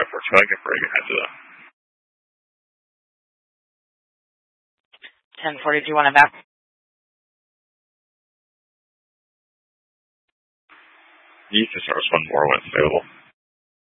for Chugga for a heads up. 1042 on a back. East is source 1 more when it's available.